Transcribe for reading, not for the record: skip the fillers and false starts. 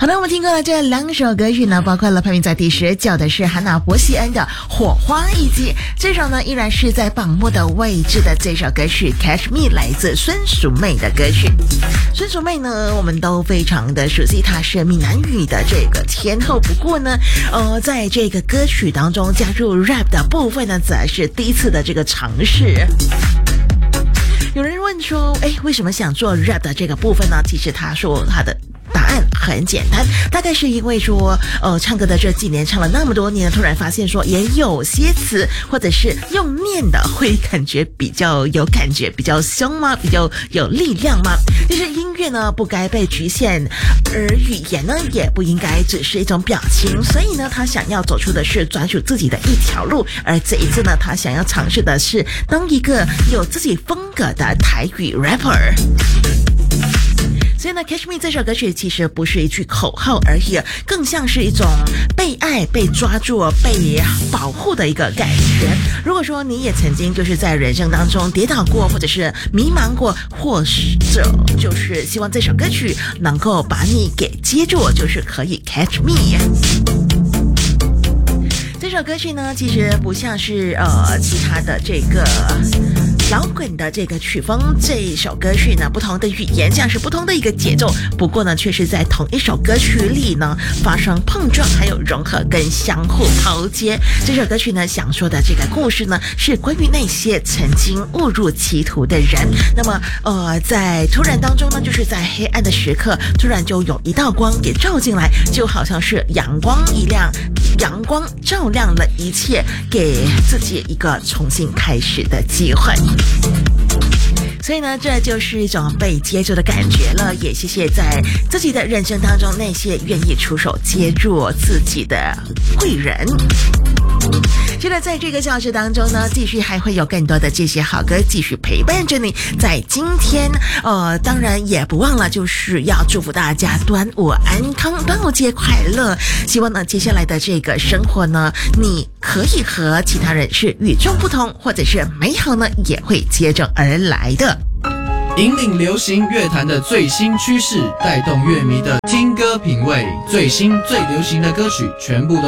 好的，我们听过了这2首歌曲呢，包括了排名在第19的是韩娜伯西恩的《火花》，以及这首呢依然是在榜末的位置的这首歌曲《Catch Me》，来自孙淑媚的歌曲。孙淑媚呢，我们都非常的熟悉，她是闽南语的这个天后。不过呢，在这个歌曲当中加入 rap 的部分呢，则是第一次的这个尝试。有人问说，为什么想做 rap 的这个部分呢？其实他说他的答案很简单，大概是因为说，唱歌的这几年唱了那么多年，突然发现说，也有些词或者是用念的，会感觉比较有感觉，比较凶吗？比较有力量吗？就是音乐呢，不该被局限，而语言呢，也不应该只是一种表情。所以呢，他想要走出的是专属自己的一条路，而这一次呢，他想要尝试的是当一个有自己风格的台语 rapper。所以呢 Catch Me 这首歌曲其实不是一句口号而已，更像是一种被爱、被抓住、被保护的一个感觉。如果说你也曾经就是在人生当中跌倒过，或者是迷茫过，或者就是希望这首歌曲能够把你给接住，就是可以 Catch Me。这首歌曲呢，其实不像是其他的这个摇滚的这个曲风，这一首歌曲呢，不同的语言像是不同的一个节奏，不过呢，却是在同一首歌曲里呢发生碰撞，还有融合跟相互抛接。这首歌曲呢，想说的这个故事呢，是关于那些曾经误入歧途的人。那么在突然当中呢，就是在黑暗的时刻，突然就有一道光给照进来，就好像是阳光一样，阳光照亮了一切，给自己一个重新开始的机会。所以呢，这就是一种被接住的感觉了。也谢谢在自己的人生当中那些愿意出手接住自己的贵人。记得在这个小时当中呢，继续还会有更多的这些好歌继续陪伴着你。在今天当然也不忘了就是要祝福大家端午安康，端午节快乐。希望呢接下来的这个生活呢，你可以和其他人是与众不同，或者是美好呢也会接踵而来的。 引领流行乐坛的最新趋势，带动乐迷的听歌品味，最新最流行的歌曲全部都